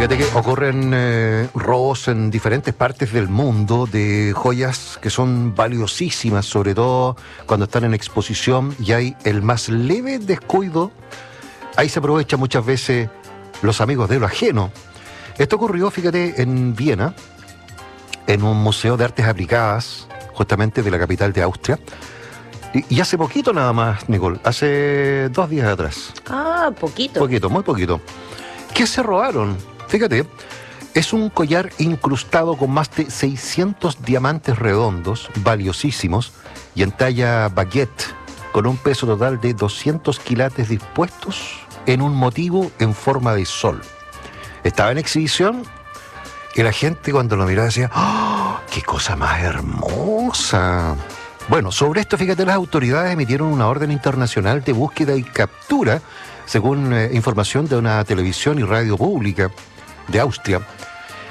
Fíjate que ocurren robos en diferentes partes del mundo de joyas que son valiosísimas, sobre todo cuando están en exposición y hay el más leve descuido. Ahí se aprovecha muchas veces los amigos de lo ajeno. Esto ocurrió, fíjate, en Viena, en un museo de artes aplicadas, justamente de la capital de Austria. Y hace poquito nada más, Nicole, hace 2 días atrás. Ah, poquito. Poquito, muy poquito. ¿Qué se robaron? Fíjate, es un collar incrustado con más de 600 diamantes redondos, valiosísimos, y en talla baguette, con un peso total de 200 quilates dispuestos en un motivo en forma de sol. Estaba en exhibición y la gente cuando lo miraba decía, ¡oh, qué cosa más hermosa! Bueno, sobre esto, fíjate, las autoridades emitieron una orden internacional de búsqueda y captura, según información de una televisión y radio pública de Austria.